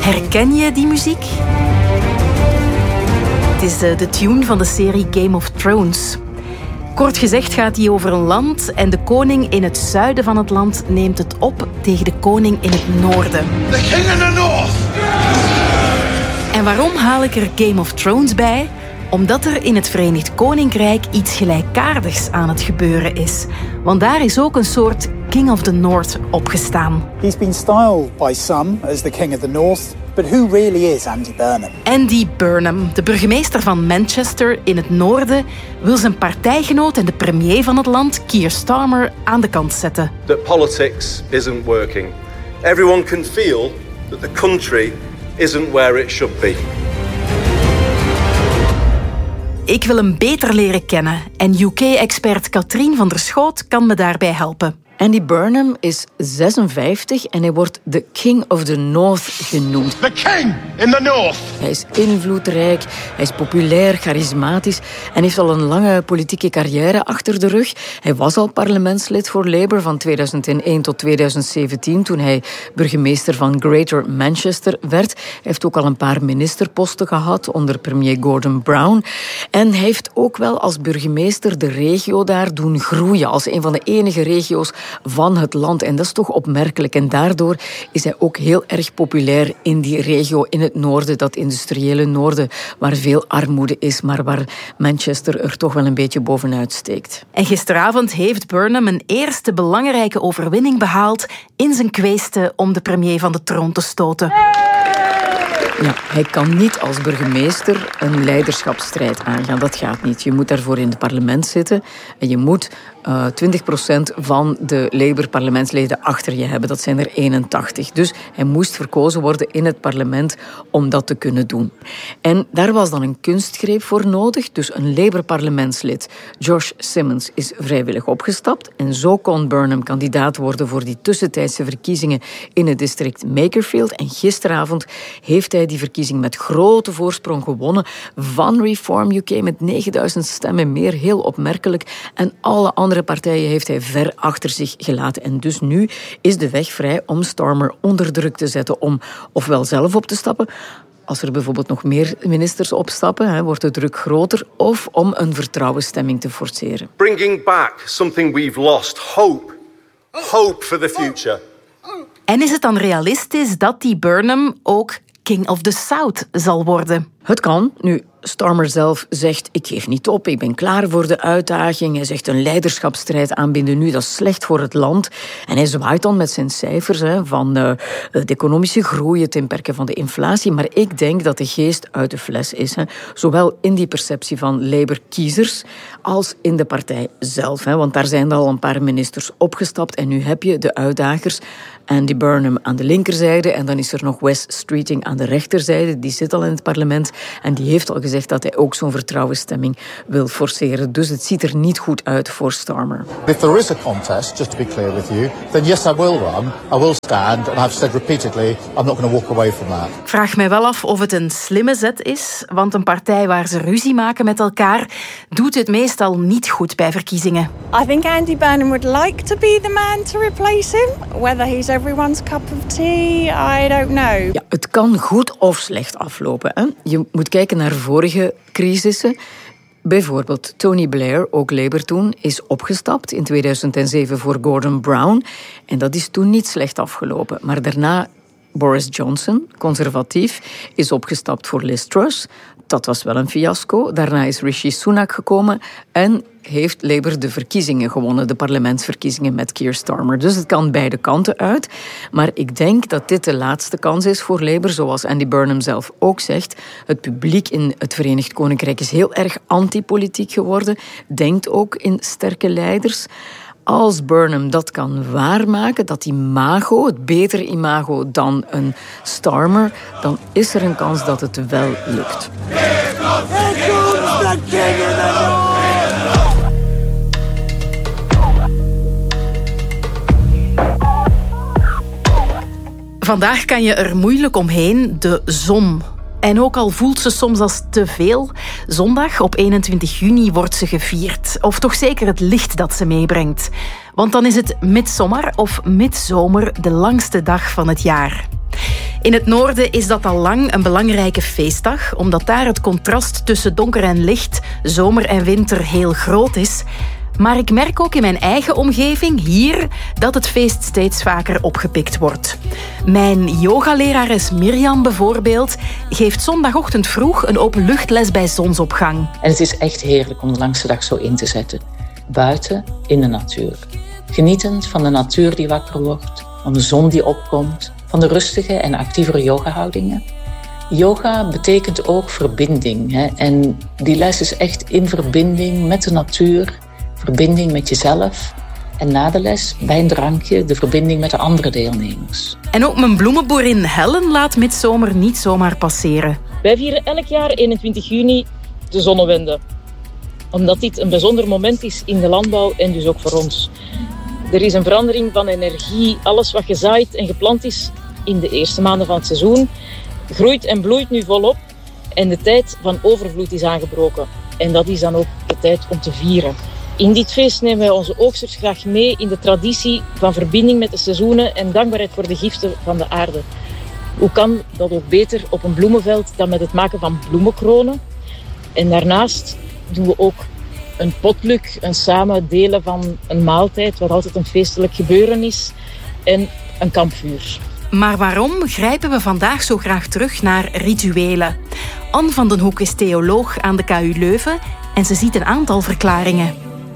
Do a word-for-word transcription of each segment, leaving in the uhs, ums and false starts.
Herken je die muziek? Het is de, de tune van de serie Game of Thrones. Kort gezegd gaat die over een land en de koning in het zuiden van het land neemt het op tegen de koning in het noorden. The king in the north! En waarom haal ik er Game of Thrones bij? Omdat er in het Verenigd Koninkrijk iets gelijkaardigs aan het gebeuren is. Want daar is ook een soort King of the North opgestaan. He's been styled by some as the King of the North, but who really is Andy Burnham? Andy Burnham, de burgemeester van Manchester in het noorden, wil zijn partijgenoot en de premier van het land, Keir Starmer, aan de kant zetten. That politics isn't working. Everyone can feel that the country isn't where it should be. Ik wil hem beter leren kennen en U K-expert Katrien van der Schoot kan me daarbij helpen. Andy Burnham is zesenvijftig en hij wordt de King of the North genoemd. The king in the north! Hij is invloedrijk, hij is populair, charismatisch en heeft al een lange politieke carrière achter de rug. Hij was al parlementslid voor Labour van tweeduizend één tot tweeduizend zeventien toen hij burgemeester van Greater Manchester werd. Hij heeft ook al een paar ministerposten gehad onder premier Gordon Brown. En hij heeft ook wel als burgemeester de regio daar doen groeien als een van de enige regio's van het land. En dat is toch opmerkelijk. En daardoor is hij ook heel erg populair in die regio in het noorden, dat industriële noorden, waar veel armoede is, maar waar Manchester er toch wel een beetje bovenuit steekt. En gisteravond heeft Burnham een eerste belangrijke overwinning behaald in zijn kweeste om de premier van de troon te stoten. Ja, hij kan niet als burgemeester een leiderschapsstrijd aangaan. Dat gaat niet. Je moet daarvoor in het parlement zitten en je moet uh, twintig procent van de Labour-parlementsleden achter je hebben. Dat zijn er eenentachtig. Dus hij moest verkozen worden in het parlement om dat te kunnen doen. En daar was dan een kunstgreep voor nodig. Dus een Labour-parlementslid, Josh Simmons, is vrijwillig opgestapt. En zo kon Burnham kandidaat worden voor die tussentijdse verkiezingen in het district Makerfield. En gisteravond heeft hij die verkiezing met grote voorsprong gewonnen van Reform U K met negenduizend stemmen meer. Heel opmerkelijk. En alle andere partijen heeft hij ver achter zich gelaten. En dus nu is de weg vrij om Starmer onder druk te zetten om ofwel zelf op te stappen, als er bijvoorbeeld nog meer ministers opstappen, hè, wordt de druk groter, of om een vertrouwensstemming te forceren. Bringing back something we've lost. Hope. Hope for the future. En is het dan realistisch dat die Burnham ook King of the South zal worden? Het kan. Nu, Starmer zelf zegt, ik geef niet op, ik ben klaar voor de uitdaging. Hij zegt, een leiderschapsstrijd aanbinden nu, dat is slecht voor het land. En hij zwaait dan met zijn cijfers hè, van uh, de economische groei, het inperken van de inflatie. Maar ik denk dat de geest uit de fles is. Hè. Zowel in die perceptie van Labour-kiezers als in de partij zelf. Hè. Want daar zijn al een paar ministers opgestapt. En nu heb je de uitdagers, Andy Burnham aan de linkerzijde. En dan is er nog Wes Streeting aan de rechterzijde. Die zit al in het parlement. En die heeft al gezegd dat hij ook zo'n vertrouwensstemming wil forceren. Dus het ziet er niet goed uit voor Starmer. If there is a contest, just to be clear with you, then yes, I will run. I will stand. And I've said repeatedly, I'm not going to walk away from that. Ik vraag mij wel af of het een slimme zet is, want een partij waar ze ruzie maken met elkaar doet het meestal niet goed bij verkiezingen. I think Andy Burnham would like to be the man to replace him. Whether he's everyone's cup of tea, I don't know. Ja, het kan goed of slecht aflopen. Hè? Je moet kijken naar vorige crisissen. Bijvoorbeeld Tony Blair, ook Labour toen, is opgestapt in tweeduizend zeven voor Gordon Brown. En dat is toen niet slecht afgelopen. Maar daarna Boris Johnson, conservatief, is opgestapt voor Liz Truss. Dat was wel een fiasco. Daarna is Rishi Sunak gekomen en heeft Labour de verkiezingen gewonnen, de parlementsverkiezingen met Keir Starmer. Dus het kan beide kanten uit. Maar ik denk dat dit de laatste kans is voor Labour, zoals Andy Burnham zelf ook zegt. Het publiek in het Verenigd Koninkrijk is heel erg antipolitiek geworden, denkt ook in sterke leiders. Als Burnham dat kan waarmaken, dat imago, het betere imago dan een Starmer, dan is er een kans dat het wel lukt. Vandaag kan je er moeilijk omheen, de zon. En ook al voelt ze soms als te veel, zondag op eenentwintig juni wordt ze gevierd. Of toch zeker het licht dat ze meebrengt. Want dan is het midsommar of midzomer de langste dag van het jaar. In het noorden is dat al lang een belangrijke feestdag, omdat daar het contrast tussen donker en licht, zomer en winter heel groot is. Maar ik merk ook in mijn eigen omgeving, hier, dat het feest steeds vaker opgepikt wordt. Mijn yogalerares Mirjam bijvoorbeeld geeft zondagochtend vroeg een openluchtles bij zonsopgang. En het is echt heerlijk om de langste dag zo in te zetten. Buiten, in de natuur. Genietend van de natuur die wakker wordt, van de zon die opkomt, van de rustige en actievere yogahoudingen. Yoga betekent ook verbinding. Hè? En die les is echt in verbinding met de natuur, verbinding met jezelf. En na de les, bij een drankje, de verbinding met de andere deelnemers. En ook mijn bloemenboerin Helen laat midzomer niet zomaar passeren. Wij vieren elk jaar eenentwintig juni de zonnewende. Omdat dit een bijzonder moment is in de landbouw en dus ook voor ons. Er is een verandering van energie. Alles wat gezaaid en geplant is in de eerste maanden van het seizoen groeit en bloeit nu volop. En de tijd van overvloed is aangebroken. En dat is dan ook de tijd om te vieren. In dit feest nemen wij onze oogsters graag mee in de traditie van verbinding met de seizoenen en dankbaarheid voor de giften van de aarde. Hoe kan dat ook beter op een bloemenveld dan met het maken van bloemenkronen? En daarnaast doen we ook een potluck, een samen delen van een maaltijd, wat altijd een feestelijk gebeuren is, en een kampvuur. Maar waarom grijpen we vandaag zo graag terug naar rituelen? Anne van den Hoek is theoloog aan de K U Leuven en ze ziet een aantal verklaringen.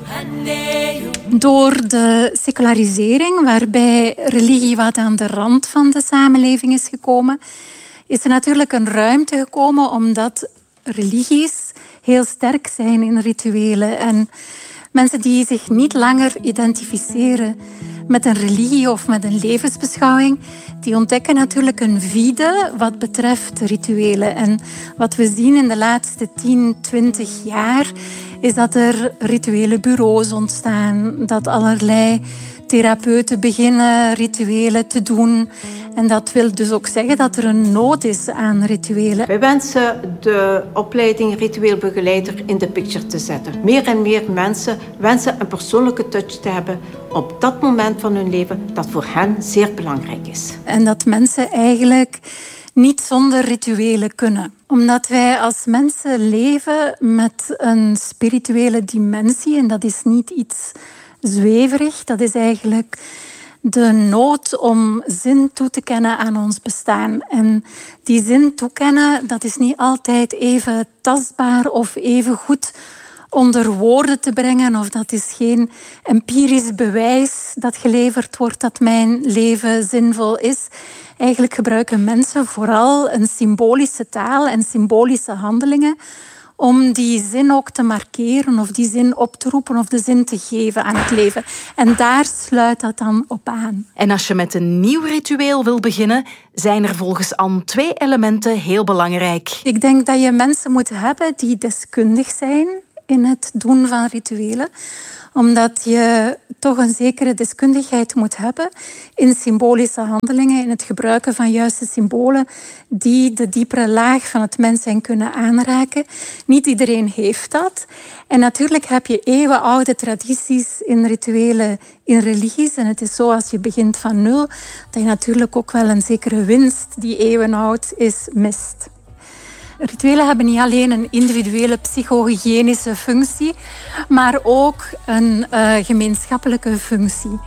Door de secularisering, waarbij religie wat aan de rand van de samenleving is gekomen, is er natuurlijk een ruimte gekomen omdat religies heel sterk zijn in rituelen. En mensen die zich niet langer identificeren met een religie of met een levensbeschouwing, die ontdekken natuurlijk een vide wat betreft rituelen. En wat we zien in de laatste tien, twintig jaar is dat er rituele bureaus ontstaan, dat allerlei therapeuten beginnen rituelen te doen. En dat wil dus ook zeggen dat er een nood is aan rituelen. Wij wensen de opleiding ritueel begeleider in de picture te zetten. Meer en meer mensen wensen een persoonlijke touch te hebben op dat moment van hun leven dat voor hen zeer belangrijk is. En dat mensen eigenlijk niet zonder rituelen kunnen. Omdat wij als mensen leven met een spirituele dimensie en dat is niet iets zweverig, dat is eigenlijk de nood om zin toe te kennen aan ons bestaan. En die zin toekennen, dat is niet altijd even tastbaar of even goed onder woorden te brengen. Of dat is geen empirisch bewijs dat geleverd wordt dat mijn leven zinvol is. Eigenlijk gebruiken mensen vooral een symbolische taal en symbolische handelingen om die zin ook te markeren of die zin op te roepen of de zin te geven aan het leven. En daar sluit dat dan op aan. En als je met een nieuw ritueel wil beginnen, zijn er volgens Anne twee elementen heel belangrijk. Ik denk dat je mensen moet hebben die deskundig zijn in het doen van rituelen. Omdat je toch een zekere deskundigheid moet hebben in symbolische handelingen, in het gebruiken van juiste symbolen die de diepere laag van het mens zijn kunnen aanraken. Niet iedereen heeft dat. En natuurlijk heb je eeuwenoude tradities in rituelen, in religies. En het is zo, als je begint van nul, dat je natuurlijk ook wel een zekere winst die eeuwenoud is, mist. Rituelen hebben niet alleen een individuele psychohygiënische functie, maar ook een uh, gemeenschappelijke functie.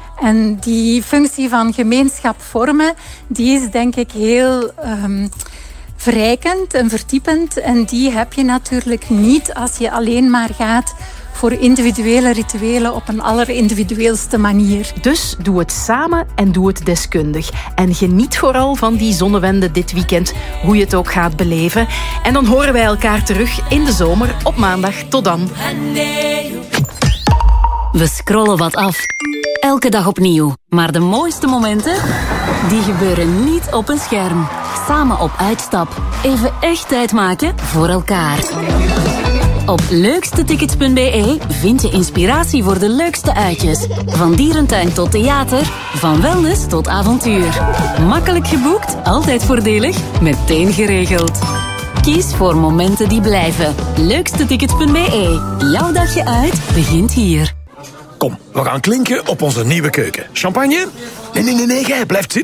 En die functie van gemeenschap vormen, die is denk ik heel um, verrijkend en verdiepend. En die heb je natuurlijk niet als je alleen maar gaat voor individuele rituelen op een allerindividueelste manier. Dus doe het samen en doe het deskundig. En geniet vooral van die zonnewende dit weekend, hoe je het ook gaat beleven. En dan horen wij elkaar terug in de zomer op maandag. Tot dan. We scrollen wat af. Elke dag opnieuw. Maar de mooiste momenten, die gebeuren niet op een scherm. Samen op uitstap. Even echt tijd maken voor elkaar. Op leukstetickets punt b e vind je inspiratie voor de leukste uitjes. Van dierentuin tot theater, van wellness tot avontuur. Makkelijk geboekt, altijd voordelig, meteen geregeld. Kies voor momenten die blijven. leukstetickets punt b e. Jouw dagje uit begint hier. Kom, we gaan klinken op onze nieuwe keuken. Champagne? Nee, nee, nee, nee, jij blijft zitten.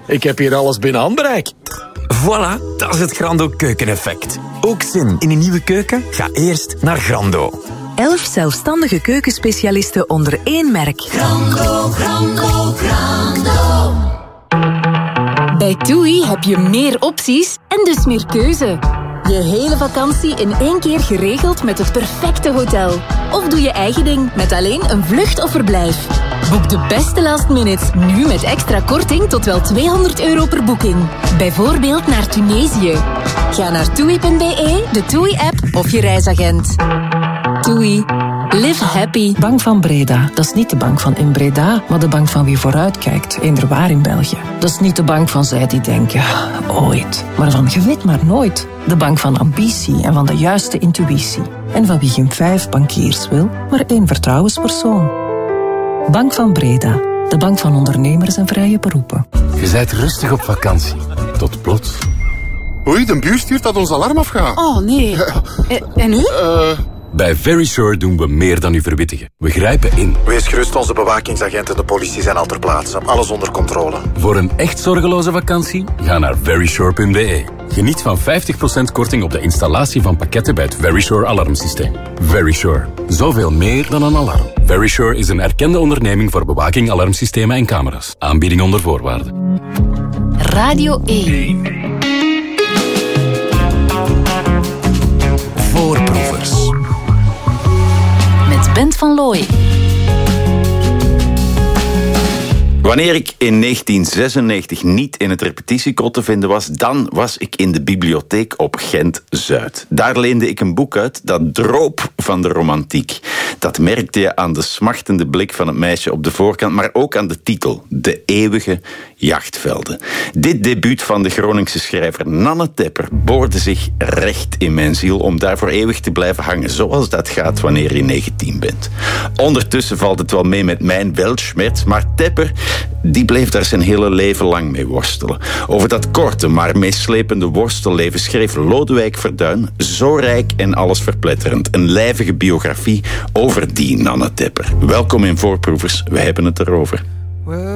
Ik heb hier alles binnen handbereik. Voilà, dat is het Grando keukeneffect. Ook zin in een nieuwe keuken? Ga eerst naar Grando. Elf zelfstandige keukenspecialisten onder één merk. Grando, Grando, Grando. Bij TUI heb je meer opties en dus meer keuze. Je hele vakantie in één keer geregeld met het perfecte hotel. Of doe je eigen ding met alleen een vlucht of verblijf. Boek de beste last minutes nu met extra korting tot wel tweehonderd euro per boeking. Bijvoorbeeld naar Tunesië. Ga naar toei punt be, de TUI-app of je reisagent. TUI. Live happy. Bank van Breda. Dat is niet de bank van in Breda, maar de bank van wie vooruitkijkt. Eender waar in België. Dat is niet de bank van zij die denken, ooit. Maar van je weet maar nooit. De bank van ambitie en van de juiste intuïtie. En van wie geen vijf bankiers wil, maar één vertrouwenspersoon. Bank van Breda. De bank van ondernemers en vrije beroepen. Je bent rustig op vakantie. Tot plots. Oei, de buur stuurt dat ons alarm afgaat. Oh, nee. Uh, en u? Uh... Bij Verisure doen we meer dan u verwittigen. We grijpen in. Wees gerust, onze bewakingsagenten en de politie zijn al ter plaatse. Alles onder controle. Voor een echt zorgeloze vakantie? Ga naar verisure punt be. Geniet van vijftig procent korting op de installatie van pakketten bij het Verisure alarmsysteem. Verisure. Zoveel meer dan een alarm. Verisure is een erkende onderneming voor bewaking, alarmsystemen en camera's. Aanbieding onder voorwaarden. Radio één. Voorproevers. Met Bent van Looy. Wanneer ik in negentien zesennegentig niet in het repetitiekot te vinden was, dan was ik in de bibliotheek op Gent-Zuid. Daar leende ik een boek uit dat droop van de romantiek. Dat merkte je aan de smachtende blik van het meisje op de voorkant, maar ook aan de titel, De Eeuwige Jachtvelden. Dit debuut van de Groningse schrijver Nanne Tepper boorde zich recht in mijn ziel om daar voor eeuwig te blijven hangen, zoals dat gaat wanneer je negentien bent. Ondertussen valt het wel mee met mijn weltschmerz, maar Tepper die bleef daar zijn hele leven lang mee worstelen. Over dat korte, maar meeslepende worstelleven schreef Lodewijk Verduin, zo rijk en allesverpletterend, een lijvige biografie over die Nanne Tepper. Welkom in Voorproevers, we hebben het erover.